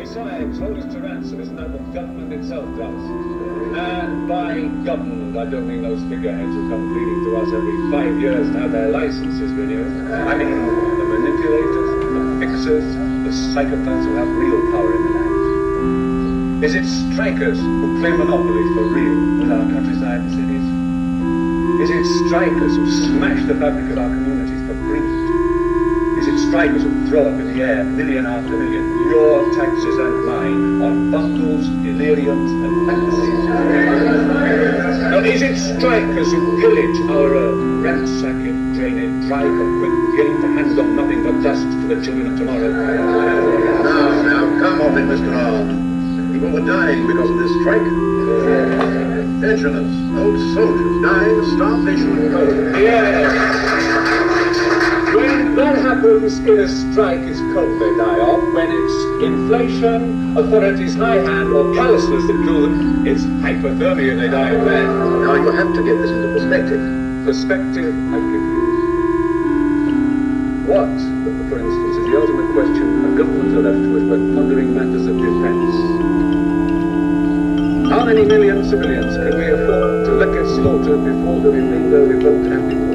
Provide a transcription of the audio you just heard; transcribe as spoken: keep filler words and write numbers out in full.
Besides, hold us to ransom, isn't that what government itself does? And by government, I don't mean those figureheads who come pleading to us every five years to have their licenses renewed. I mean the manipulators, the fixers, the psychopaths who have real power in the land. Is it strikers who claim monopoly for real with our countryside and cities? Is it strikers who smash the fabric of our communities for greed? Is it strikers who throw up in the air, million after million, your taxes and mine, on bundles, deliriums, and fantasies? Now, is it strikers who pillage our earth, ransack it, drain it, drive for quick gain to hand on nothing but dust to the children of tomorrow? Now, now, come off it, Mister Arnold. People were dying because of this strike. Pensioners, old soldiers, dying of starvation and cold. Yes! When that happens in a strike, it's cold they die of. When it's inflation, authorities' high hand, or callousness that kill them, it's hypothermia they die of then. Now, you have to get this into perspective. Perspective, I give you. What, for instance, is the ultimate question a government are left with when pondering matters of defense? How many million civilians can we afford to let get slaughtered before the remainder revolt and